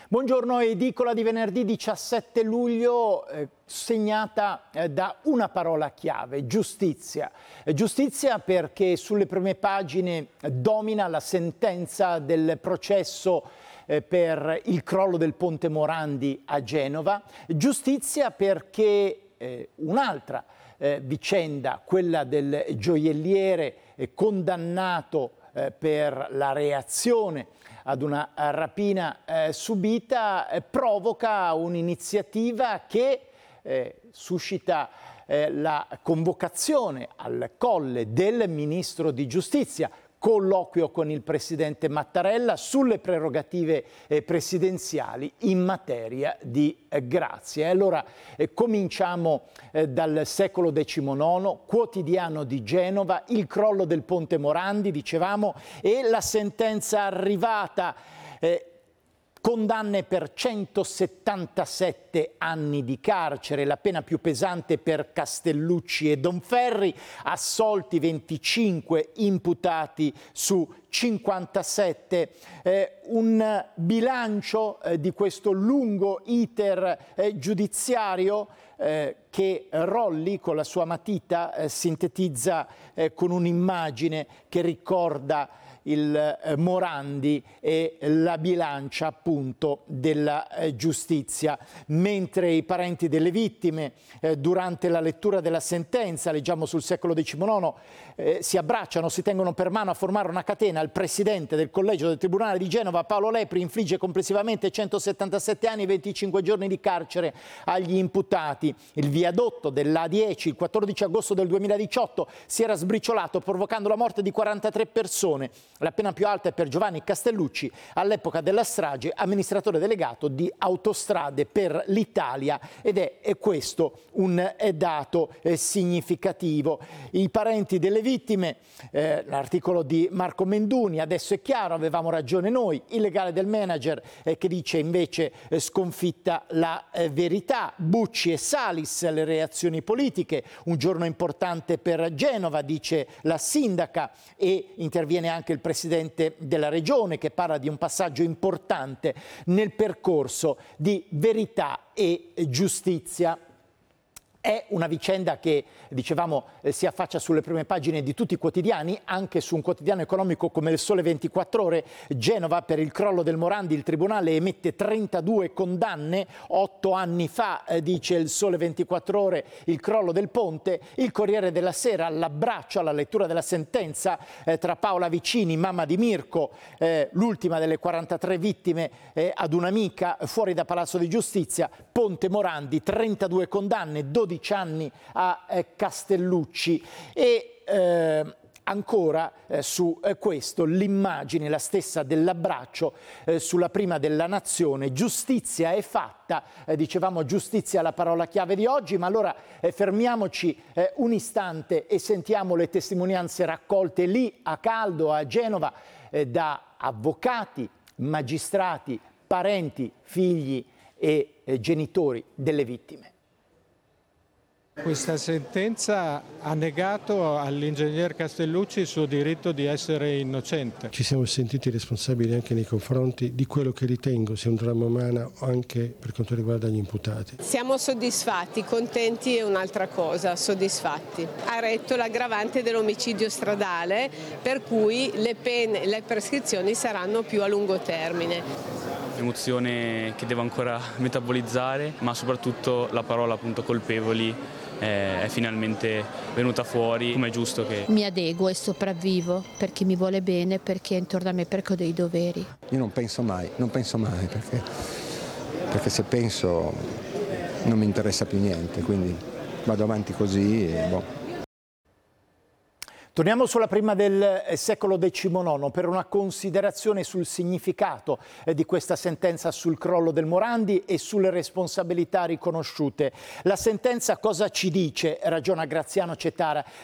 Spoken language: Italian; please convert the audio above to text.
Buongiorno, edicola di venerdì 17 luglio segnata da una parola chiave: giustizia. Giustizia perché sulle prime pagine domina la sentenza del processo per il crollo del ponte Morandi a Genova. Giustizia perché un'altra vicenda, quella del gioielliere condannato per la reazione ad una rapina subita, provoca un'iniziativa che suscita la convocazione al Colle del Ministro di Giustizia, colloquio con il Presidente Mattarella sulle prerogative presidenziali in materia di grazia. E allora cominciamo dal secolo XIX, quotidiano di Genova, il crollo del ponte Morandi, dicevamo, e la sentenza arrivata. Condanne per 177 anni di carcere, la pena più pesante per Castellucci e Donferri, assolti 25 imputati su 57. Un bilancio di questo lungo iter giudiziario che Rolli con la sua matita sintetizza con un'immagine che ricorda il Morandi e la bilancia appunto della giustizia. Mentre i parenti delle vittime durante la lettura della sentenza, leggiamo sul secolo XIX, si abbracciano, si tengono per mano a formare una catena, il presidente del collegio del Tribunale di Genova, Paolo Lepri, infligge complessivamente 177 anni e 25 giorni di carcere agli imputati. Il viadotto dell'A10 il 14 agosto del 2018 si era sbriciolato provocando la morte di 43 persone. La pena più alta è per Giovanni Castellucci, all'epoca della strage amministratore delegato di Autostrade per l'Italia, ed è questo un dato significativo. I parenti delle vittime, l'articolo di Marco Menduni, adesso è chiaro, avevamo ragione noi, il legale del manager che dice invece sconfitta la verità, Bucci e Salis, le reazioni politiche, un giorno importante per Genova, dice la sindaca, e interviene anche il Presidente della Regione che parla di un passaggio importante nel percorso di verità e giustizia. È una vicenda che, dicevamo, si affaccia sulle prime pagine di tutti i quotidiani, anche su un quotidiano economico come il Sole 24 Ore. Genova, per il crollo del Morandi, il Tribunale emette 32 condanne. 8 anni fa, dice il Sole 24 Ore, il crollo del ponte. Il Corriere della Sera, l'abbraccio alla lettura della sentenza tra Paola Vicini, mamma di Mirko, l'ultima delle 43 vittime, ad un'amica fuori da Palazzo di Giustizia. Ponte Morandi, 32 condanne, 12 anni a Castellucci. E ancora su questo l'immagine, la stessa dell'abbraccio sulla prima della Nazione. Giustizia è fatta, dicevamo giustizia è la parola chiave di oggi, ma allora fermiamoci un istante e sentiamo le testimonianze raccolte lì a caldo a Genova da avvocati, magistrati, parenti, figli e genitori delle vittime. Questa sentenza ha negato all'ingegner Castellucci il suo diritto di essere innocente. Ci siamo sentiti responsabili anche nei confronti di quello che ritengo sia un dramma umano anche per quanto riguarda gli imputati. Siamo soddisfatti, contenti è un'altra cosa, soddisfatti. Ha retto l'aggravante dell'omicidio stradale, per cui le prescrizioni saranno più a lungo termine. Emozione che devo ancora metabolizzare, ma soprattutto la parola appunto colpevoli è finalmente venuta fuori, come è giusto che... Mi adeguo e sopravvivo perché mi vuole bene, perché intorno a me perché ho dei doveri. Io non penso mai perché se penso non mi interessa più niente, quindi vado avanti così e boh. Torniamo sulla prima del secolo XIX per una considerazione sul significato di questa sentenza sul crollo del Morandi e sulle responsabilità riconosciute. La sentenza cosa ci dice? Ragiona Graziano Cetara.